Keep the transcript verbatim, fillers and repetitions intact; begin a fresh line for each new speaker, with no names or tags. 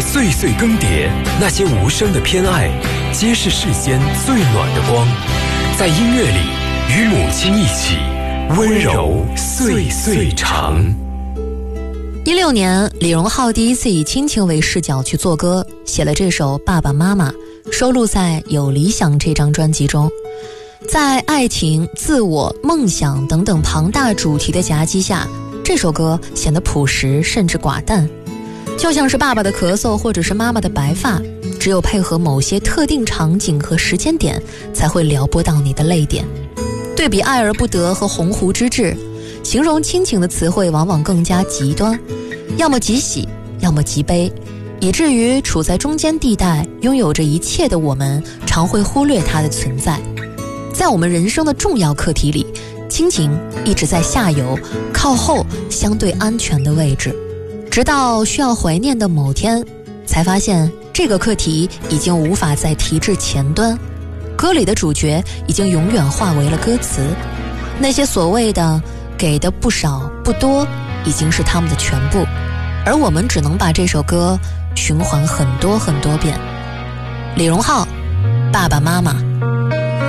岁岁更迭，那些无声的偏爱，皆是世间最暖的光。在音乐里，与母亲一起温柔岁岁长。
一六年，李荣浩第一次以亲情为视角去做歌，写了这首《爸爸妈妈》，收录在《有理想》这张专辑中。在爱情、自我、梦想等等庞大主题的夹击下，这首歌显得朴实甚至寡淡，就像是爸爸的咳嗽或者是妈妈的白发，只有配合某些特定场景和时间点，才会撩拨到你的泪点。对比爱而不得和鸿鹄之志，形容亲情的词汇往往更加极端，要么极喜，要么极悲，以至于处在中间地带拥有着一切的我们，常会忽略它的存在。在我们人生的重要课题里，亲情一直在下游，靠后，相对安全的位置，直到需要怀念的某天，才发现这个课题已经无法再提至前端，歌里的主角已经永远化为了歌词，那些所谓的给的不少不多，已经是他们的全部，而我们只能把这首歌循环很多很多遍。李荣浩，爸爸妈妈。